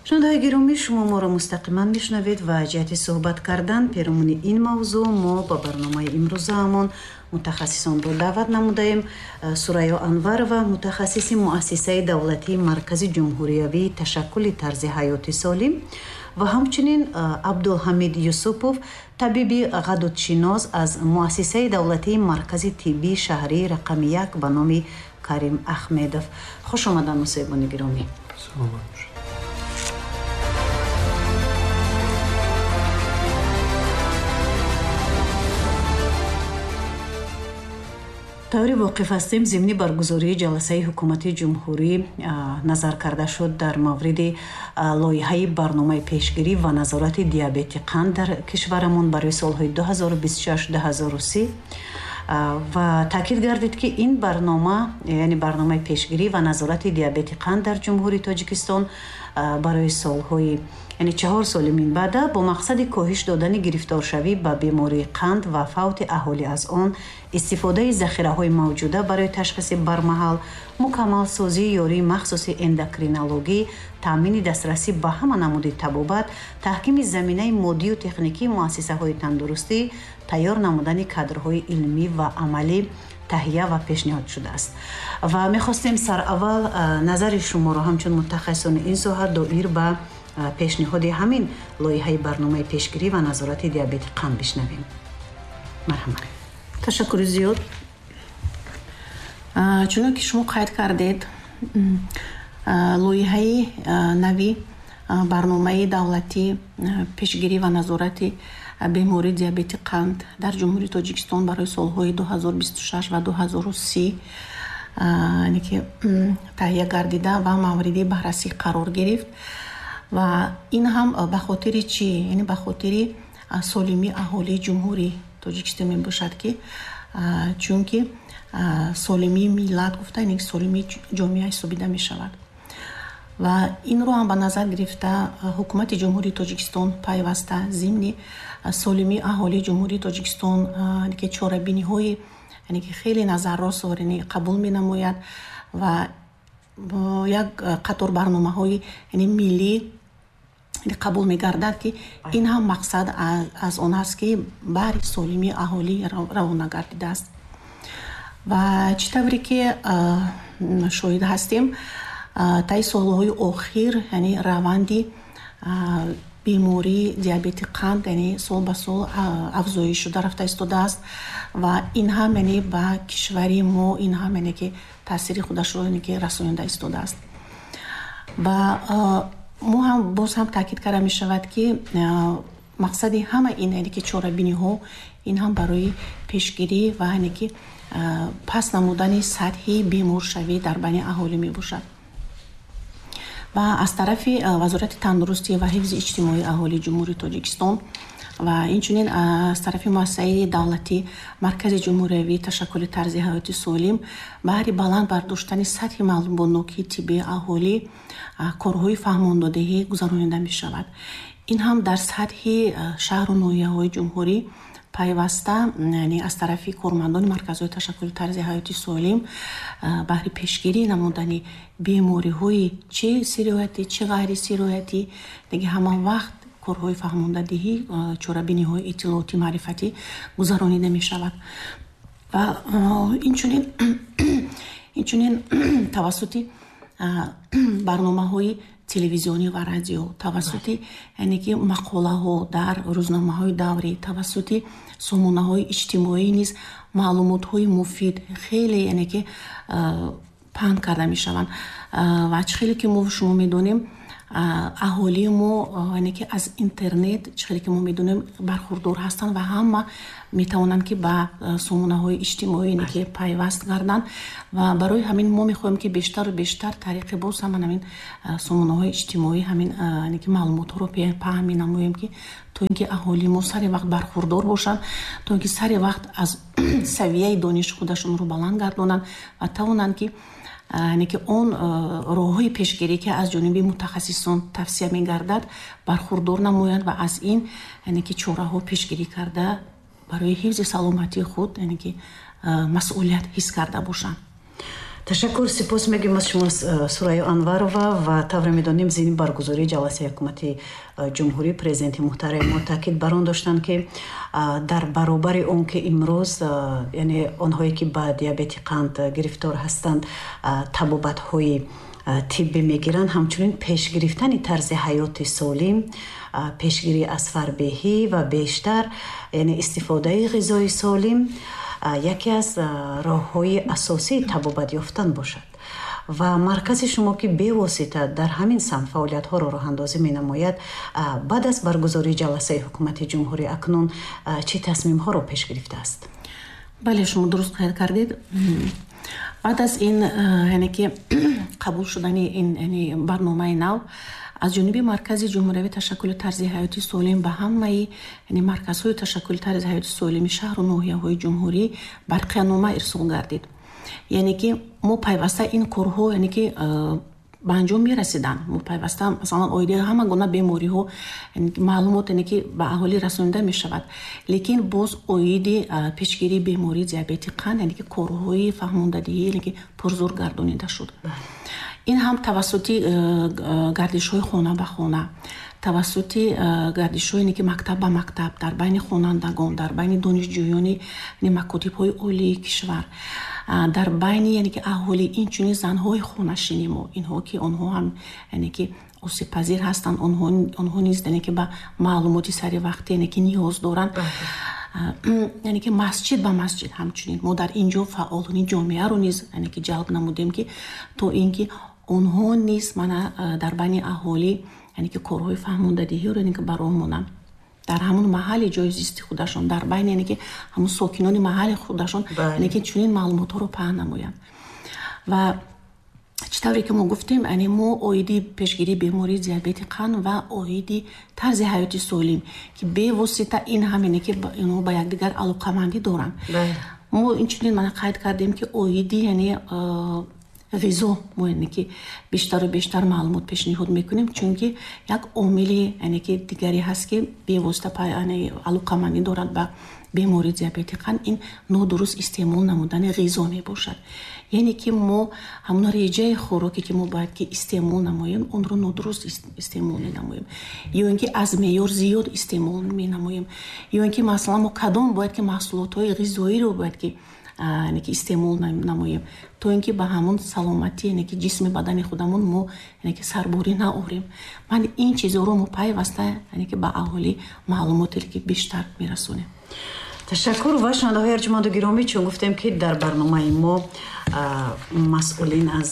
шунавандаҳои гиромӣ, шумо моро мустақиман мешунавед ва ҷиҳати суҳбат кардан пиромони ин мавзӯъ мо ба барномаи имрӯзаамон мутахассисонро даъват намудаем. Сурайё Анварова, мутахассиси муассисаи давлатии Маркази ҷумҳуриявии ташаккули тарзи ҳаёти солим ва ҳамчунин Абдулҳамид Юсупов, табиби ғадудшинос аз муассисаи давлатии Маркази тиббии шаҳрии рақами 1 ба номи Карим Ахмедов. хуш омадан мусоҳибони гиромӣ. таври воқиф ҳастем, зимни баргузории ҷаласаи ҳукумати ҷумҳурӣ назар карда шуд дар мавриди лоиҳаи барномаи пешгирӣ ва назорати диабети қанд дар кишварамон барои солҳои 2026-2030 ва таъкид гардид ки ин барнома, яъне барномаи пешгирӣ ва назорати диабети қанд дар ҷумҳурии Тоҷикистон барои солҳои 4 соли минбаъда бо мақсади коҳиш додани гирифторшавӣ ба бемории қанд ва фавти аҳолӣ аз он, истифодаи захираҳои мавҷуда барои ташхиси бармаҳал, мукаммалсозии ёрии махсуси эндокринологӣ, таъмини дастрасӣ ба ҳама намуди табобат, таҳкими заминаи моддию техникии муассисаҳои тандурустӣ, тайёр намудани кадрҳои илмӣ ва амалӣ таҳия ва пешниҳод шудааст. ва мехостем сараввал назари шуморо ҳамчун мутахассисони ин соҳа доир ба пешниҳоди ҳамин лоиҳаи барномаи пешгирӣ ва назорати диабети қанд бишнавем. марҳамат. ташаккури зиёд. чунон ки шумо қайд кардед, лоиҳаи нави барномаи давлатӣ пешгирӣ ва назорати бемории диабети қанд дар ҷумҳурии Тоҷикистон барои солҳои 2026 ва 2030 ки таҳия гардида ва мавриди баррасӣ қарор гирифт. ва ин ҳам ба хотири чӣ? Яъне ба хотири солимии аҳолии ҷумҳурии Тоҷикистон мебошад, ки чунки солимии миллат гуфта, яъне солимии ҷомеа ҳисобида мешавад. ва инро ҳам ба назар гирифта ҳукумати ҷумҳурии Тоҷикистон пайваста зимни солимии аҳолии ҷумҳурии Тоҷикистон ки чорабиниҳои ки хеле назарросор қабул менамояд ва як қатор барномаҳои миллӣ қабул мегардад, ки ин ҳам мақсад аз он аст, ки баҳри солимии аҳолӣ равона гардидааст. ва чӣ тавре ки шоҳид ҳастем, таи солҳои охир раванди бемории диабети қанд сол ба сол афзоиш шуда рафта истодааст ва ин ҳам ба кишвари мо ин ҳам ки таъсири худашро расонида истодааст. ва мо ҳам боз ҳам таъкид карда мешавад, ки мақсади ҳама ин ки чорабиниҳо ин ҳам барои пешгирӣ ва ки паст намудани сатҳи беморшавӣ дар байни аҳолӣ мебошад. ва аз тарафи вазорати тандурустӣ ва ҳифзи иҷтимоии аҳолии ҷумҳурии Тоҷикистон ва инчунин аз тарафи муассисаи давлатӣ Маркази ҷумҳуриявии ташаккули тарзи ҳаёти солим баҳри баланд бардоштани сатҳи маълумотнокии тиббии аҳолӣ корҳои фаҳмондодеҳӣ гузаронида мешавад. ин ҳам дар сатҳи шаҳру ноҳияҳои ҷумҳурӣ пайваста аз тарафи кормандони марказҳои ташаккули тарзи ҳаёти солим баҳри пешгирӣ намудани бемориҳои чӣ сироятӣ, чӣ ғайри сироятӣ ҳама вақт корҳои фаҳмондадеҳӣ, чорабиниҳои иттилоотӣ маърифатӣ гузаронида мешавад. ва инчунин тавассути барномаҳои телевизионӣ ва радио, тавассути мақолаҳо дар рӯзномаҳои даврӣ, тавассути сомонаҳои иҷтимоӣ низ маълумотҳои муфид хеле паҳн карда мешаванд. ва чӣ хеле ки мо шумо медонем, аҳолии мо аз интернет чӣ хеле ки мо медонем бархурдор ҳастанд ва ҳама метавонанд ки ба сомонаҳои иҷтимоӣ пайваст гарданд. ва барои ҳамин мо мехоҳем ки бештару бештар тариқи боз ҳаман ҳамин сомонаҳои иҷтимоӣ ҳамин маълумотҳоро паҳн менамоем, ки то ин ки аҳолии мо сари вақт бархурдор бошанд, то ин ки сари вақт аз савияи дониш худашонро баланд гардонанд ва тавонанд ки он роҳҳои пешгирӣ ки аз ҷониби мутахассисон тавсия мегардад бархурдор намоянд ва аз ин чораҳо пешгирӣ карда барои ҳифзи саломатии худ масъулият ҳис карда бошанд. ташаккур, сипос мегӯем аз шумо Сурайё Анварова ва тавре медонем зини баргузории ҷаласаи ҳукумати ҷумҳурӣ президенти муҳтарам мо таъкид бар он доштанд ки дар баробари он ки имрӯз яъне онҳое ки ба диабети қанд гирифтор ҳастанд табобатҳои тиббӣ мегиранд, ҳамчунин пешгирифтани тарзи ҳаёти солим, пешгирӣ аз фарбеҳӣ ва бештар яъне истифодаи ғизои солим яке аз роҳҳои асосии табобат ёфтан бошад. ва маркази шумо ки бевосита дар ҳамин самт фаъолиятҳоро роҳандозӣ менамояд, баъд аз баргузории ҷаласаи ҳукумати ҷумҳурӣ акнун чӣ тасмимҳоро пеш гирифтааст? бале, шумо дуруст қайд кардед. баъд аз ин яъне ки қабул шудани ин барномаи нав аз ҷониби маркази ҷумҳуриявӣ ташаккули тарзи ҳаёти солим ба ҳамаи марказҳои ташаккули тарзи ҳаёти солими шаҳру ноҳияҳои ҷумҳурӣ барқиянома ирсол гардид. яъне ки мо пайваста ин корҳо яъне ки ба анҷом мерасиданд. мо пайваста масалан оидаи ҳама гуна бемориҳо маълумот яъне ки ба аҳолӣ расонида мешавад. лекин боз оиди пешгирии бемории диабети қанд яъне ки корҳои фаҳмондадиҳӣ яъне ки пурзур гардонида шуд. ин ҳам тавассути гардишҳои хона ба хона, тавассути гардишҳои ки мактаб ба мактаб, дар байни хонандагон, дар байни донишҷӯёни макотибҳои олии кишвар, дар байни яъне ки аҳолӣ, инчунин занҳои хонашини мо, инҳо ки онҳо ҳам яъне ки осибпазир ҳастанд, онҳо низ яъне ки ба маълумоти саривақтӣ яъне ки ниёз доранд. яъне ки масҷид ба масҷид ҳамчунин мо дар ин ҷо фаъолони ҷомеаро низ яъне ки ҷалб намудем ки то ин ки онҳо низ мана дар байни аҳолӣ яъне ки корҳои фаҳмондадиҳиро яъне ки ба роҳ монанд, дар ҳамон маҳалли ҷои зисти худашон, дар байни яъне ки ҳамон сокинони маҳалли худашон яъне ки чунин маълумотҳоро паҳн намоянд. ва чӣ тавре ки мо гуфтем, яъне мо оиди пешгирии бемории диабети қанд ва оиди тарзи ҳаёти солим ки бевосита ин ҳам яъне ки инҳо ба якдигар алоқамандӣ доранд. мо инчунин мана қайд кардем ки оиди яъне ғизо мо яъне ки бештару бештар маълумот пешниҳод мекунем, чунки як омили яъне ки дигаре ҳаст ки бевосита алоқамандӣ дорад ба бемории диабети қанд, ин нодуруст истеъмол намудани ғизо мебошад. яъне ки мо ҳамон реҷаи хӯроке ки мо бояд ки истеъмол намоем, онро нодуруст истеъмол менамоем, ё ин ки аз меъёр зиёд истеъмол менамоем, ё ин ки масалан мо кадом бояд ки маҳсулотҳои ғизоиро бояд ки яъне ки истеъмол намоем, то ин ки ба ҳамон саломатӣ яъне ки ҷисми бадани худамон мо яъне ки сарборӣ наорем. ман ин чизҳоро мо пайваста яъне ки ба аҳолӣ маълумоте ки бештар мерасонем. ташаккур. ва шунавандаҳои арҷуманду гиромӣ, чун гуфтем ки дар барномаи мо масъулин аз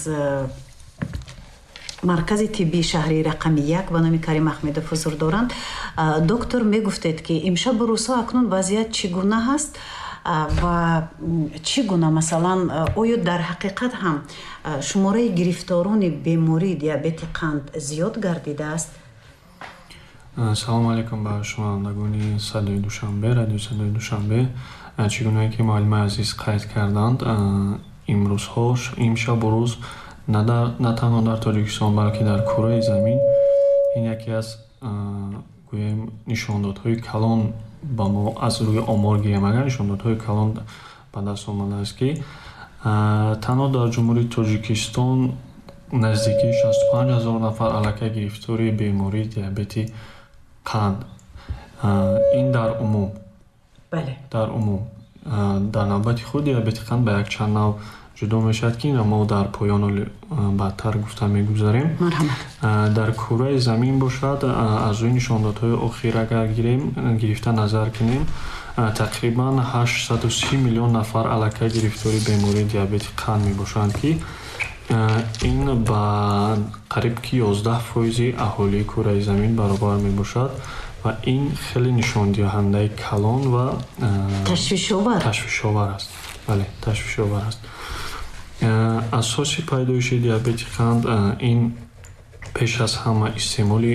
маркази тиббии шаҳрии рақами 1 ба номи Карим Аҳмедов ҳузур доранд. доктор, мегуфтед ки имшабу рӯзҳо акнун вазъият чӣ гуна ҳаст ва чӣ гуна масалан оё дар ҳақиқат ҳам шумораи гирифторони бемории диабети қанд зиёд гардидааст? салому алайкум ба шунавандагони садои душанбе, радиои садои душанбе. чӣ гуное ки муаллимаи азиз қайд карданд, имрӯзҳо имшабу рӯз на танҳо дар Тоҷикистон, балки дар кураи замин ин яке аз гӯем нишондодҳои калон ба мо аз рӯи омор гирем. агар нишондодҳои калон ба даст омадааст ки танҳо дар ҷумҳурии Тоҷикистон наздики 65,000 нафар аллакай гирифтори бемории диабети қанд. ин дар умум. дар умум. дар навбати худ диабети қанд ба якчанд нав ҷудо мешавад ки мо дар поён баъдтар гуфта мегузарем. дар кураи замин бошад, аз рӯи нишондодҳои охир агар гирифта назар кинем, тақрибан 830 миллион нафар аллакай гирифтори бемории диабети қанд мебошанд ки ин ба қариб ки 11% аҳолии кураи замин баробар мебошад ва ин хеле нишондиҳандаи калон ва ташвишовар аст. бале, ташвишовар аст. асоси пайдоиши диабети қанд ин пеш аз ҳама истеъмоли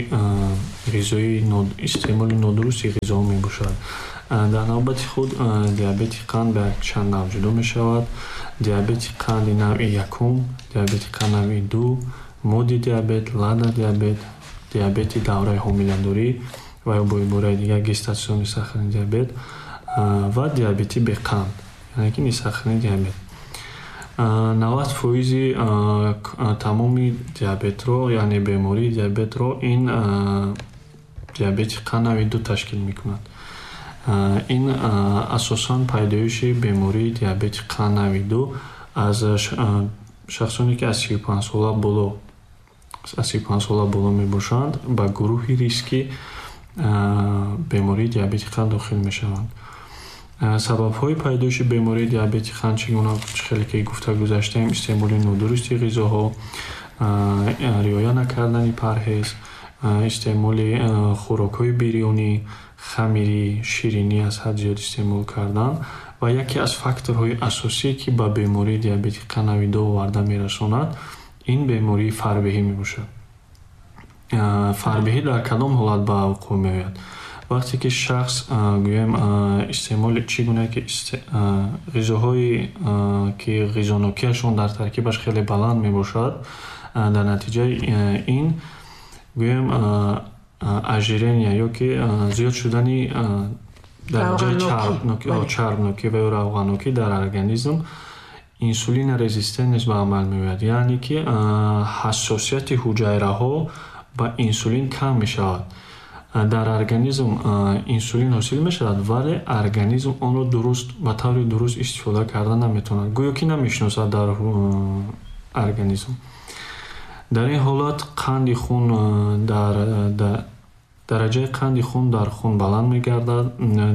нодурусти ғизо мебошад. дар навбати худ диабети қанд ба якчанд нав ҷудо мешавад. диабети қанди навъи 1, диабети қанд навъи 2, моди диабет, лада диабет, диабети давраи ҳомиладорӣ ва ё бо ибораи дигар гестатсиони сахарни диабет ва диабети беқанд, яъне ки нисахарни диабет. 90% тамоми диабетро, яъне бемории диабетро ин диабети қаннави 2 ташкил мекунад. ин асосан пайдоиши бемории диабети қаннави 2 аз шахсоне ки аз 35 сола боло мебошанд ба гурӯҳи риски бемории диабети қанд дохил мешаванд. сабабҳои пайдоиши бемории диабети қанд чӣ гуна хеле ки гуфта гузаштем: истеъмоли нодурусти ғизоҳо, риоя накардани парҳез, истеъмоли хӯрокҳои бирёнӣ, хамирӣ, ширинӣ аз ҳад зиёд истеъмол кардан ва яке аз факторҳои асосие ки ба бемории диабети қаннави 2 оварда мерасонад, ин бемории фарбеҳӣ мебошад. Фарбеҳӣ дар кадом ҳолат ба вуқӯъ меояд? вақте ки шахс гӯем истеъмоли чӣ гуна ки ғизоҳои ки ғизонокиашон дар таркибаш хеле баланд мебошад, дар натиҷаи ин гӯем ажирения ёки зиёд шудани дараҷаи чарбнокӣ ва ё равғанокӣ дар организм инсулин резистенс ба амал меояд, яъне ки ҳассосияти ҳуҷайраҳо ба инсулин кам мешавад. дар организм инсулин ҳосил мешавад, вале организм онро дуруст ба таври дуруст истифода карда наметавонад, гӯё ки намешиносад дар организм. дар ин ҳолат қанди хун дараҷаи қанди хун дар хун баланд мегардад.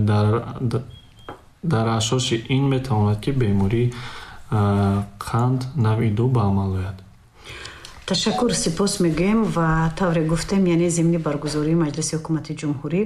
дар асоси ин метавонад ки бемории қанд нави 2 ба амал ояд. ташаккур, сипос мегӯем ва тавре гуфтем, яъне зимни баргузории Маҷлиси ҳукумати ҷумҳурӣ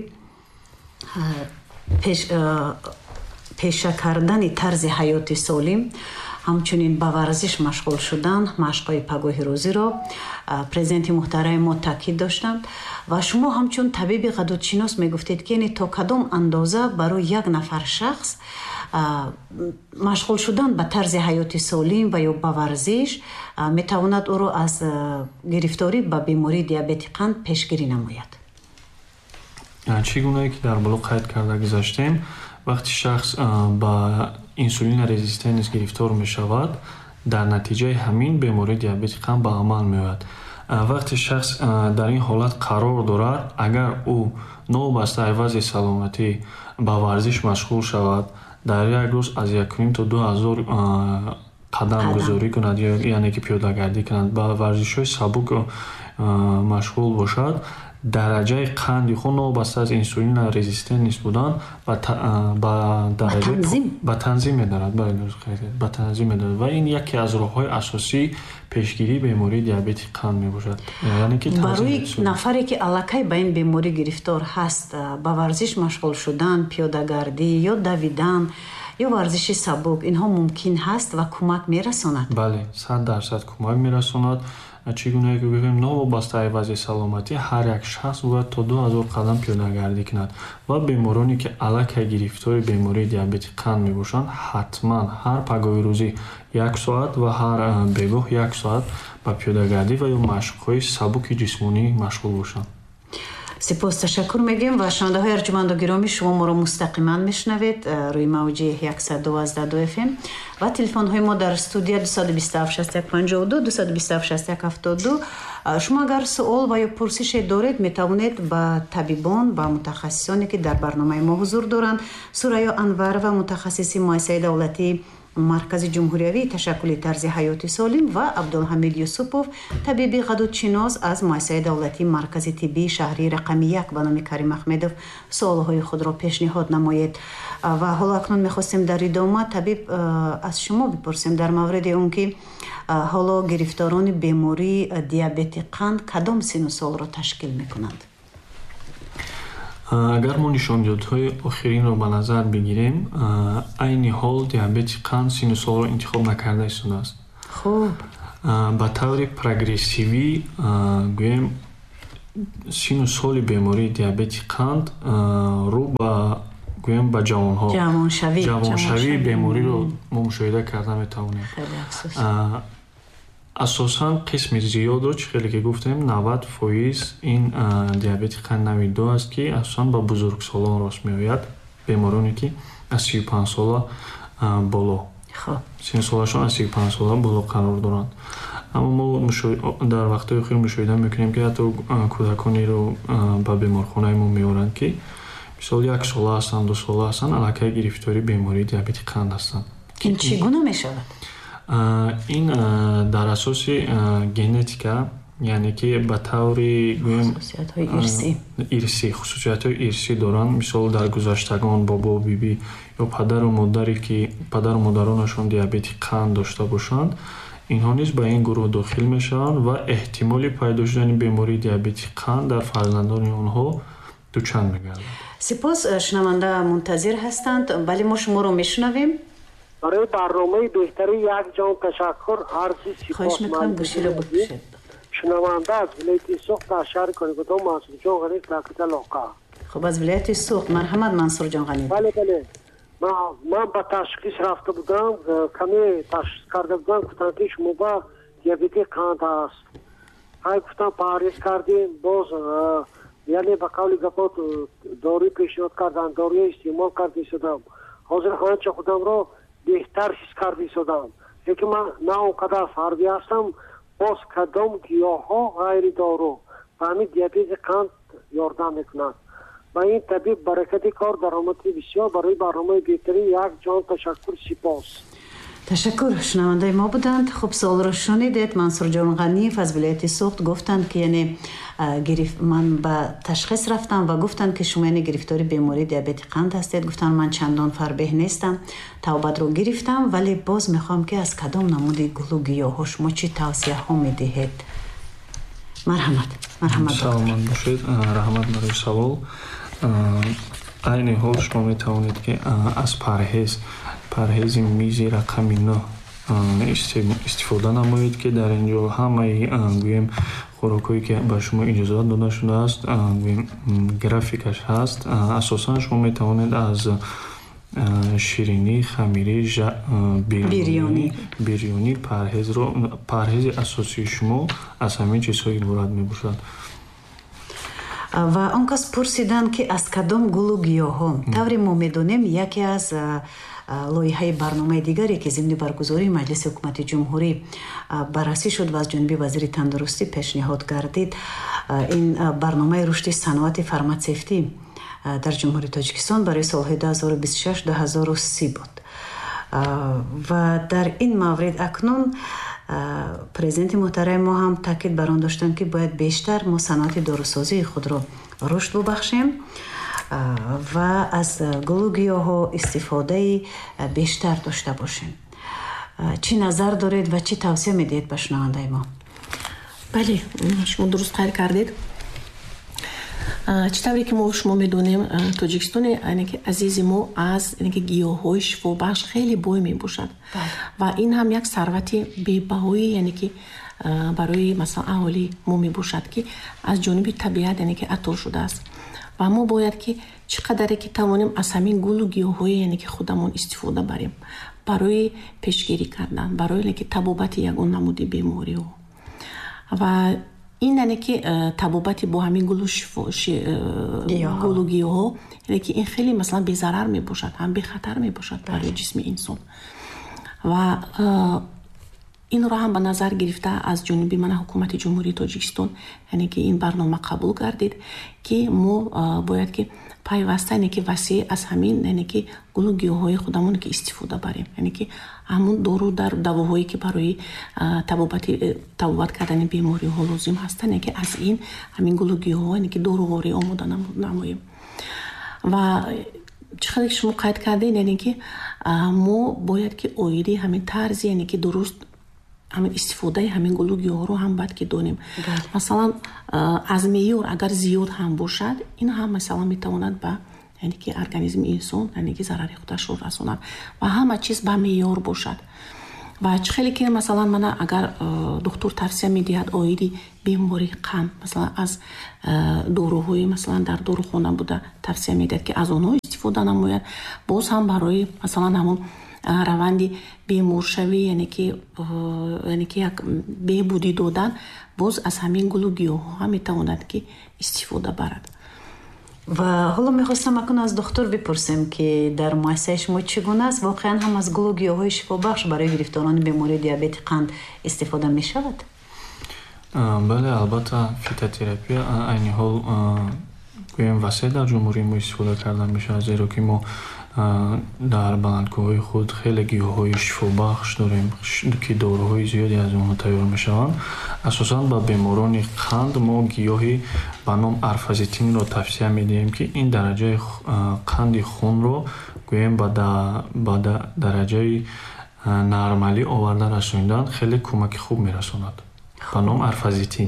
пеша кардани тарзи ҳаёти солим, ҳамчунин ба варзиш машғул шудан, машқҳои пагоҳи рӯзиро президенти муҳтарами мо таъкид доштанд ва шумо ҳамчун табиби ғадудшинос мегуфтед ки яъне то кадом андоза барои як нафар шахс машғул шудан ба тарзи ҳаёти солим ва ё ба варзиш метавонад ӯро аз гирифторӣ ба бемории диабети қанд пешгирӣ намояд. чӣ гунае ки дар боло қайд карда гузаштем, вақти шахс ба инсулин резистенс гирифтор мешавад, дар натиҷаи ҳамин бемории диабети қанд ба амал меояд. вақти шахс дар ин ҳолат қарор дорад, агар ӯ новобаста айвази саломатӣ ба варзиш машғул шавад, дар як рӯз аз 1,5 то 2,000 қадам гузорӣ кунад, яъне ки пиёдагардӣ кунад, ба варзишҳои сабук машғул бошад, дараҷаи қанди хун новобаста аз инсулин резистенс будан ба танзим медорад ва ин яке аз роҳҳои асосии пешгирии бемории диабети қанд мебошад. барои нафаре ки аллакай ба ин беморӣ гирифтор ҳаст, ба варзиш машғул шудан, пиёдагардӣ ё давидан ё варзиши сабук, инҳо мумкин ҳаст ва кӯмак мерасонад? бале, 100% кӯмак мерасонад. чӣ гунае ки бигӯем, новобаста айвази саломатӣ ҳар як шахс бояд то 2000 қадам пиёдагардӣ кунад ва бемороне ки аллакай гирифтори бемории диабети қанд мебошанд, ҳатман ҳар пагоҳи рӯзӣ 1 соат ва ҳар бегоҳ 1 соат ба пиёдагардӣ ва ё машқҳои сабуки ҷисмонӣ машғул бошанд. сипос, ташаккур мегӯем ва шунавандаҳои арҷуманду гиромӣ, шумо моро мустақиман мешунавед рӯи мавҷи 102.2 FM ва телефонҳои мо дар студия 227-6152 227-6172. шумо агар суол ва ё пурсише доред, метавонед ба табибон, ба мутахассисоне ки дар барномаи мо ҳузур доранд, Сурайё Анварова, мутахассиси муассисаи давлатии маркази ҷумҳуриявии ташаккули тарзи ҳаёти солим ва Абдулҳамид Юсупов, табиби ғадудшинос аз муассисаи давлатии маркази тиббии шаҳрии рақами 1 ба номи Карим Ахмедов суолҳои худро пешниҳод намоед. ва ҳоло акнун мехостем дар идома табиб аз шумо бипурсем дар мавриди он ки ҳоло гирифторони бемории диабети қанд кадом сину солро ташкил мекунанд? агар мо нишондиҳиҳои охиринро ба назар бигирем, айни ҳол диабети қанд сину солро интихоб накарда истодааст. хуб, ба таври прогрессивӣ гӯем сину соли бемории диабети қанд рӯ ба гӯем ба ҷавонҳо, ҷавоншавии бемориро мо мушоҳида карда метавонем. асосан қисми зиёдро чӣ хеле ки гуфтем 90% ин диабети қанд нави 2 аст ки асосан ба бузургсолон рост меояд, бемороне ки аз 35 сола боло. خب سن سالشون از 35 ساله بلوغ قرار دارند. اما ما در وقت‌های اخیر مشاهده می‌کنیم که حتی کودکانی رو به بیمارخانه ما می‌آورند که مثلا 1 ساله هستند 2 ساله هستند الکی گرفتاری بیماری دیابت قند هستند. این چگونه می‌شود؟ این در اساس ژنتیکا، یعنی که به طوری خصوصیت‌های ارثی خصوصیت‌های ارثی دارند. مثلا در گذشتگان بابا بیبی یا پدر و مادری که پدر و مادرانشون دیابت قند داشته باشند، اینها نیز به این گروه داخل میشوند و احتمال پیدا شدن بیماری دیابت قند در فرزندان آنها دچار می‌گردند. سپاس. شنونده منتظر هستند. ولی ما شما رو میشنویم. برای برنامه بهتری یک جان تشکر. عرض سپاس. خواهش می‌کنم گوشی رو بپوشید. شنونده از ولایت سوخت در شهر کنگوتو منصور جان غنی تاکید لاقا. خب از ولایت سوخت مرحمت منصور جان غنی. بله من با تشخیص رفته بودم، کمی تشخیص کرده بودم گفتن که شما با دیابت قند است. های گفتم پرهیز کردیم، باز یعنی به قول گپات داروی پیشنهاد کردن، داروی استعمال کرده شدم. حاضر آنچه خودم رو بهتر حس کرده شدم. لیکن من نه اونقدر فردی هستم، باز کدام گیاها غیر دارو و همین دیابت قند یاردم میکنند. و این طبیب برکتی کار درآمدی بسیار. برای برنامه بهتری یک جان تشکر. سپاس. تشکر. شنونده ما بودند. خب سوال رو شنیدید. منصور جان غنیف از ولایت سوخت گفتند که یعنی من به تشخیص رفتم و گفتند که شما یعنی گرفتاری بیماری دیابت قند هستید. گفتن من چندان فربه نیستم، توبت رو گرفتم، ولی باز میخوام که از کدام نمود گلو گیاها شما چی توصیه ها میدهید؟ مرحمت سلام باشید. رحمت برای سوال. این حال شما میتوانید که از پرهیز میزی رقم 9 استفاده نمایید که در اینجا همه گویم خوراکایی که به شما اجازه داده شده است گویم گرافیکش هست. اساسا شما میتوانید از شیرینی، خمیری، بریانی پرهیز اساسی شما از همین چیزهای عبارت میباشد. و آن کس پرسیدن که از کدام گلو گیاها. طوری ما میدونیم یکی از لایحه برنامه دیگری که ضمن برگزاری مجلس حکومت جمهوری بررسی شد و از جانب وزیر تندرستی پیشنهاد گردید، این برنامه رشد صنعت فارماسیتی در جمهوری تاجیکستان برای سالهای 2026-2030 بود. و در این مورد اکنون پرزیدنت محترم ما هم تاکید بر آن داشتند که باید بیشتر ما صنعت داروسازی خود را رشد ببخشیم و از گلو گیاها استفاده بیشتر داشته باشیم. چی نظر دارید و چی توصیه میدید به شنونده ما؟ بله، شما درست خیال کردید. چطوری که ما شما میدونیم تاجیکستان یعنی که عزیز ما از یعنی که گیاهای شفابخش خیلی بوی میباشد و این هم یک ثروت بی‌بهایی یعنی که برای مثلا اهالی ما میباشد که از جانب طبیعت یعنی که عطا شده است و ما باید که چقدر که توانیم از همین گل و گیاهای یعنی که خودمون استفاده بریم برای پیشگیری کردن، برای یعنی که تبابت یگان نمودی بیماری و این یعنی که تبابت با همین گل و گیاها یعنی که این خیلی مثلا بی ضرر می باشد، هم بی خطر می باشد برای جسم انسان و این را هم به نظر گرفته از جانب من حکومت جمهوری تاجیکستان یعنی که این برنامه قبول کردید که ما باید که پیوسته یعنی که وسیع از همین یعنی که گل و گیاهای خودمون که استفاده بریم، یعنی که همون دواهایی که برای تبابت کردن بیماری ها لازم هستن یعنی که از این همین گل و گیاها یعنی که داروواری آماده نماییم. و چقدر شما قید کردین یعنی که ما باید که اویدی همین طرز یعنی که درست همین استفاده همین گل و گیاه رو هم باید که دونیم. مثلا از معیار اگر زیاد هم باشد این هم مثلا میتواند به یعنی که ارگانیسم انسان یعنی که ضرر خودش رو رساند و همه چیز به معیار باشد. و خیلی که مثلا من اگر دکتر توصیه میدهد اویدی بیماری قند مثلا از داروهای مثلا در داروخانه بوده توصیه میدهد که از اونها استفاده نماید، باز هم برای مثلا همون روندی بیمارشوی یعنی که یک بهبودی دادن باز از همین گل و گیاه هم میتواند که استفاده برد. ва ҳоло мехостам акун аз духтур бипурсем ки дар муассисаи шумо чӣ гуна аст? Воқеан ҳам аз гулу гиёҳҳои шифобахш барои гирифторони бемории диабети қанд истифода мешавад? бале, албатта фитотерапия айни ҳол гӯем васеъ дар ҷумҳурии мо истифода карда мешавад, зеро ки мо дар баландкӯҳои худ хеле гиёҳҳои шифобахш дорем ки доруҳои зиёде аз онҳо тайёр мешаванд. асосан ба беморони қанд мо гиёҳи ба ном арфазитинро тавсия медиҳем ки ин дараҷаи қанди хунро гӯем ба дараҷаи нормалӣ оварда расонидан хеле кӯмаки хуб мерасонад. ба ном арфазитин.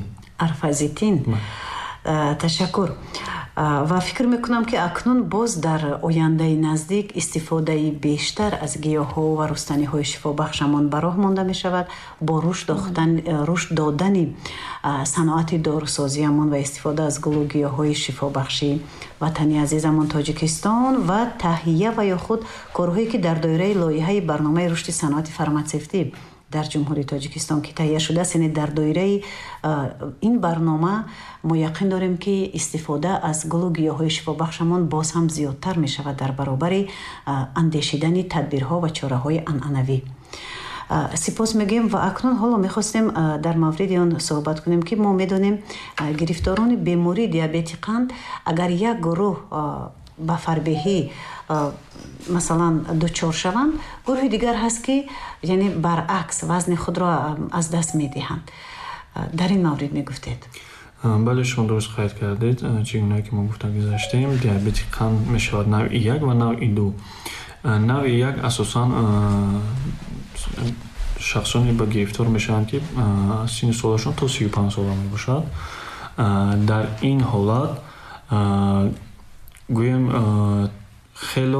Ташаккур. ва фикр мекунам ки акнун боз дар ояндаи наздик истифодаи бештар аз гиёҳҳо ва рустаниҳои шифобахшамон ба роҳ монда мешавад бо рушд додани саноати дорусозиамон ва истифода аз гулу гиёҳҳои шифобахши ватани азизамон Тоҷикистон ва таҳия ва ё худ корҳое ки дар доираи лоиҳаи барномаи рушди саноати фарматсевтӣ дар ҷумҳурии Тоҷикистон ки таҳия шудааст, яъне дар доираи ин барнома мо яқин дорем ки истифода аз гулу гиёҳҳои шифобахшамон боз ҳам зиёдтар мешавад дар баробари андешидани тадбирҳо ва чораҳои анъанавӣ. сипос мегӯем ва акнун ҳоло мехостем дар мавриди он суҳбат кунем ки мо медонем гирифторони бемории диабети қанд агар як гурӯҳ ба фарбеҳӣ масалан дучор шаванд, гурӯҳи дигар ҳаст ки яъне баръакс вазни худро аз даст медиҳанд. дар ин маврид мегуфтед? бале, шумо дуруст қайд кардед. чӣ гуна ки мо гуфта гузаштем, диабети қанд мешавад навъи 1 ва навъи 2. навъи 1 асосан шахсоне ба гирифтор мешаванд ки синни солашон то 35 сола мебошад. дар ин ҳолат гӯем хело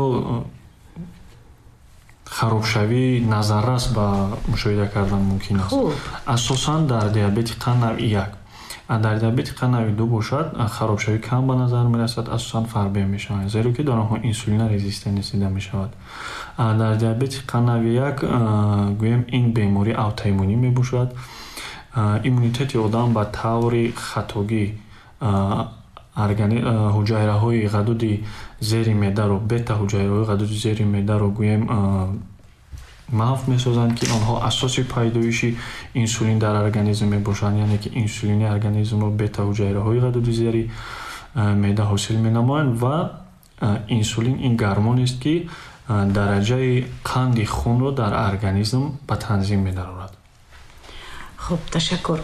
харобшавии назаррас ба мушоҳида кардан мумкин аст. асосан дар диабети қанд навъи 1. дар диабети қанд навъи 2 бошад, харобшавӣ кам ба назар мерасад, асосан фарбеҳ мешаванд, зеро ки дар онҳо инсулина резистент дида мешавад. дар диабети қанд навъи 1 гӯем ин беморӣ аутоиммунӣ мебошад. иммунитети одам ба таври хатогӣ ҳуҷайраҳои ғадуди зери меъдаро, бета ҳуҷайраҳои ғадуди зери меъдаро гӯем маҳв месозанд ки онҳо асоси пайдоиши инсулин дар организм мебошанд, яъне ки инсулини организмро бета ҳуҷайраҳои ғадуди зери меъда ҳосил менамоянд ва инсулин ин гормонест ки дараҷаи қанди хунро дар организм ба танзим медарорад. хуб, ташаккур.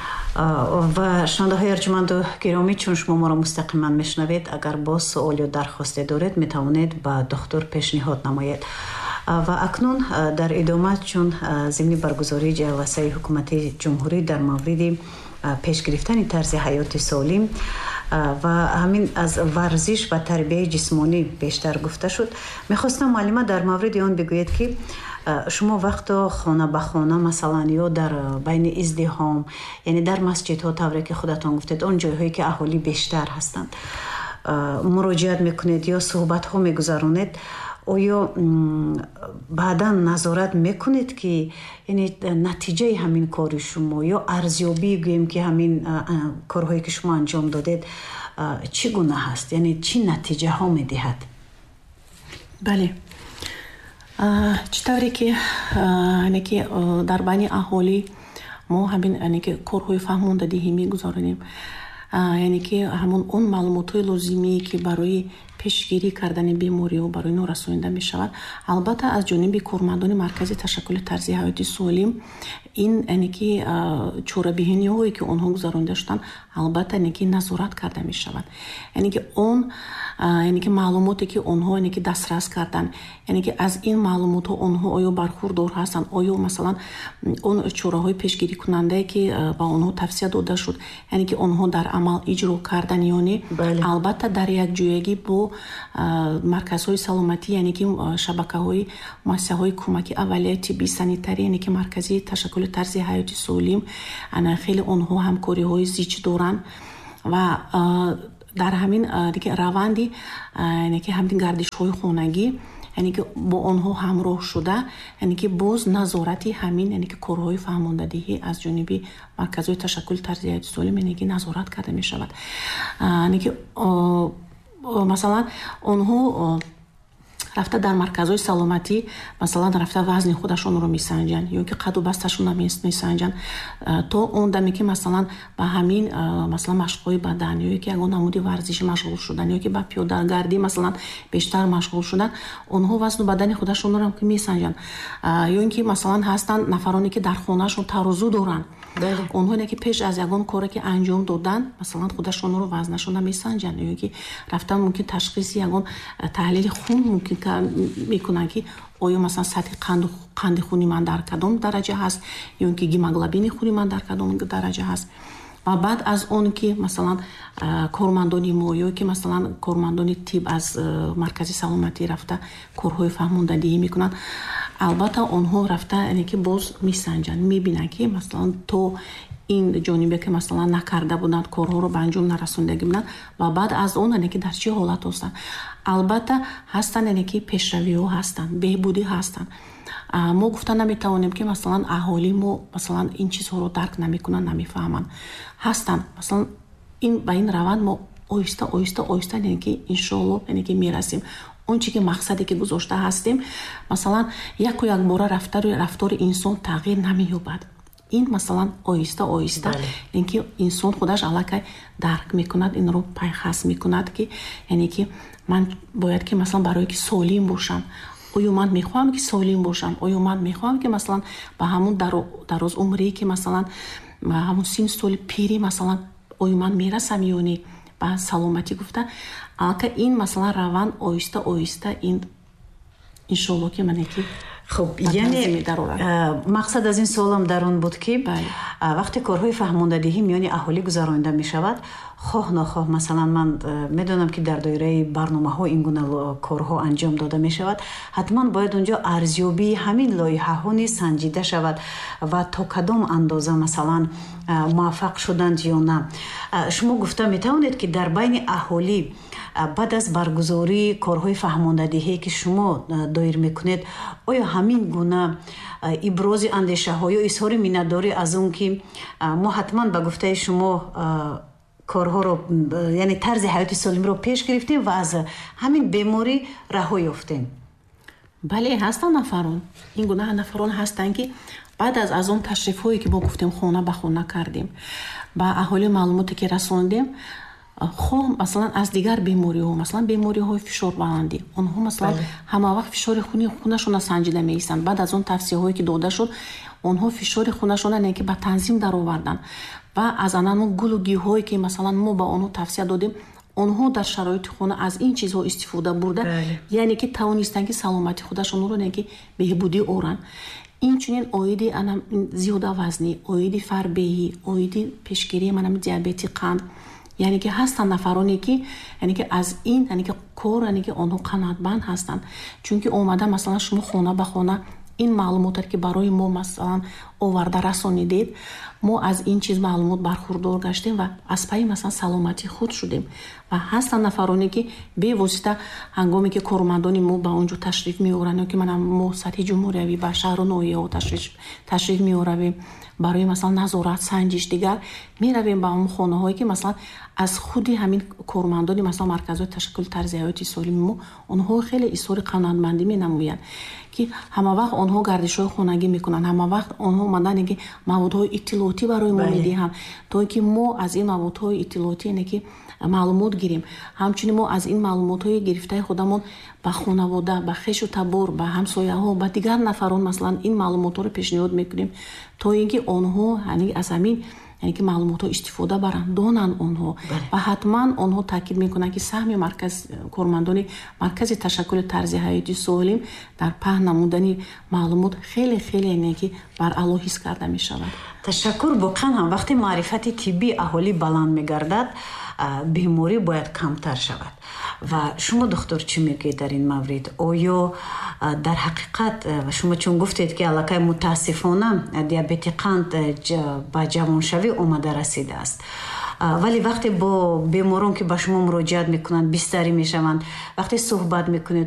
ва шунавандаҳои арҷуманду гиромӣ, чун шумо моро мустақиман мешунавед, агар боз суол ё дархосте доред, метавонед ба духтур пешниҳод намоед. ва акнун дар идома, чун зимни баргузории ҷаласаи ҳукуматии ҷумҳурӣ дар мавриди пешгирифтани тарзи ҳаёти солим ва ҳамин аз варзиш ва тарбияи ҷисмонӣ бештар гуфта шуд, мехостам муаллима дар мавриди он бигӯед ки шумо вақто хона ба хона масалан ё дар байни издиҳом, яъне дар масҷидҳо, тавре ки худатон гуфтед, он ҷойҳое ки аҳолӣ бештар ҳастанд, муроҷиат мекунед ё суҳбатҳо мегузаронед, оё баъдан назорат мекунед ки яъне натиҷаи ҳамин кори шумо ё арзёбии гӯем ки ҳамин корҳое ки шумо анҷом додед чӣ гуна ҳаст, яъне чӣ натиҷаҳо медиҳад? бале, чӣ тавре ки дар байни аҳолӣ мо ҳамин корҳои фаҳмондадиҳӣ мегузаронем, яъне ки ҳамон он маълумотҳои лозимие ки барои пешгирӣ кардани бемориҳо барои инҳо расонида мешавад, албатта аз ҷониби кормандони маркази ташаккули тарзи ҳаёти солим ин ки чорабиҳиниҳое ки онҳо гузаронида шуданд, албатта назорат карда мешавад. ки он ки маълумоте ки онҳо ки дастрас карданд, ки аз ин маълумотҳо онҳо оё бархурдор ҳастанд, оё масалан он чораҳои пешгирикунандае ки ба онҳо тавсия дода шуд, ки онҳо дар амал иҷро кардан ё не. албатта дар якҷоягӣ бо марказҳои саломатӣ, ки шабакаҳои муассисаҳои кӯмаки аввалияи тиббии санитарӣ, ки маркази ташаккули тарзи ҳаёти солим, хеле онҳо ҳамкориҳои зич доранд ва дар ҳамин раванди ки ҳамин гардишҳои хонагӣ ки бо онҳо ҳамроҳ шуда ки боз назорати ҳамин ки корҳои фаҳмондадиҳӣ аз ҷониби марказҳои ташаккули тарзи ҳаёти солим назорат карда мешавад. масалан онҳо рафта дар марказҳои саломатӣ масалан рафта вазни худашонро месанҷанд ё ки қаду басташонро месанҷанд то он даме ки масалан ба ҳамин масалан машқҳои бадан ё ки ягон намуди варзиши машғул шудан ё ки ба пиёдагардӣ масалан бештар машғул шудан онҳо вазну бадани худашонро ки месанҷанд ё ин ки масалан ҳастанд нафароне ки дар хонашон тарозу доранд онҳое ки пеш аз ягон коре ки анҷом додан масалан худашонро вазнашона месанҷанд ё ки рафтан мумкин ташхиси ягон таҳлили хун мумкин мекунанд ки оё масалан сатҳи қанди хуни ман дар кадом дараҷа ҳаст ё ки гемоглобини хуни ман дар кадом дараҷа ҳаст ва баъд аз он ки масалан кормандони мо ё ки масалан кормандони тиб аз маркази саломатӣ рафта корҳои фаҳмондадиҳӣ мекунанд албатта онҳо рафта ки боз месанҷанд мебинанд ки масалан то ин ҷонибе ки масалан накарда буданд корҳоро ба анҷом нарасондагӣ буданд ва баъд аз он ки дар чӣ ҳолат ҳастанд албатта ҳастанд ки пешравиҳо ҳастанд беҳбудӣ ҳастанд мо гуфта наметавонем ки масалан аҳоли мо масалан ин чизҳоро дарк намекунанд намефаҳманд ҳастанд масалан ба ин раванд мо оҳиста оҳиста ки иншоалло ки мерасем он чи ки мақсаде ки гузошта ҳастем масалан яку якбора рафтори инсон тағйир намеёбад ин масалан оҳиста ки инсон худаш аллакай дарк мекунад инро пайхас мекунад ки ки ман бояд ки масалан барое ки солим бошам оё ман мехоҳам ки солим бошам оё ман мехоҳам ки масалан ба ҳамун дарозумрӣ ки масалан ба ҳамун син соли пирӣ масалан оё ман мерасам ё не ба саломатӣ гуфта алка ин масалан раванд оҳиста ин иншоалло ки мане ки хуб яъне мақсад аз ин суолам дар он буд ки вақте корҳои фаҳмондадиҳӣ миёни аҳолӣ гузаронида мешавад хоҳ нохоҳ масалан ман медонам ки дар доираи барномаҳо ин гуна корҳо анҷом дода мешавад ҳатман бояд онҷо арзёбии ҳамин лоиҳаҳо низ санҷида шавад ва то кадом андоза масалан муваффақ шуданд ё на шумо гуфта метавонед ки дар байни аҳолӣ баъд аз баргузории корҳои фаҳмондадиҳие ки шумо доир мекунед оё ҳамин гуна ибрози андешаҳо ё изҳори миннатдорӣ аз он ки мо ҳатман ба гуфтаи шумо корҳоро яъне тарзи ҳаёти солимро пеш гирифтем ва аз ҳамин беморӣ раҳо ёфтем бале ҳастанд нафарон ин гуна нафарон ҳастанд ки баъд аз он ташрифҳое ки мо гуфтем хона ба хона кардем ба аҳолӣ маълумоте ки расондем хоҳ масалан аз дигар бемориҳо масалан бемориҳои фишорбаландӣ онҳо масалан ҳама вақт фишори хунашона санҷида меистанд баъд аз он тавсияҳое ки дода шуд онҳо фишори хунашона ки ба танзим дароварданд ва аз анан гулу гиҳҳое ки масалан мо ба онҳо тавсия додем онҳо дар шароити хона аз ин чизҳо истифода бурда яъне ки тавонистанд ки саломати худашонро ки беҳбудӣ оранд инчунин оиди зиёда вазнӣ оиди фарбеҳӣ оиди пешгирии диабети қанд яъне ки ҳастанд нафароне ки аз ин ки кор ки онҳо қаноатманд ҳастанд чунки омада масалан шумо хона ба хона ин маълумоте ки барои мо масалан оварда расонидед мо аз ин чиз маълумот бархурдор гаштем ва аз пайи масалан саломатии худ шудем ва ҳастанд нафароне ки бевосита ҳангоме ки кормандони мо ба он ҷо ташриф меоранд ё ки мо сатҳи ҷумҳуриявӣ ба шаҳру ноҳияҳо ташриф меоравем барои масалан назорат санҷиш дигар меравем ба он хонаҳое ки масалан аз худи ҳамин кормандони масалан марказҳои ташаккули тарзи ҳаёти солими мо онҳо хеле изҳори қаноатмандӣ менамоянд ки ҳама вақт онҳо гардишҳои хонагӣ мекунанд ҳама вақт онҳо омадан ки маводҳои иттилоотӣ барои мо медиҳанд то ки мо аз ин маводҳои иттилоотӣ ки маълумот гирем ҳамчунин мо аз ин маълумотҳои гирифтаи худамон ба хонавода ба хешу табор ба ҳамсояҳо ба дигар нафарон масалан ин маълумотҳоро пешниҳод мекунем то ин ки онҳо аз ҳамин ки маълумотҳо истифода баранд донанд онҳо ва ҳатман онҳо таъкид мекунанд ки саҳми кормандони маркази ташаккули тарзи ҳаёти солим дар паҳн намудани маълумот хеле ки баръало ҳис карда мешавад. ташаккур. воқеан ҳам вақте маърифати тиббии аҳолӣ баланд мегардад беморӣ бояд камтар шавад ва шумо духтур чӣ мегӯед дар ин маврид оё дар ҳақиқат шумо чун гуфтед ки аллакай мутаассифона диабети қанд ба ҷавоншавӣ омада расидааст вале вақте бо беморон ки ба шумо муроҷиат мекунанд бистарӣ мешаванд вақте суҳбат мекунед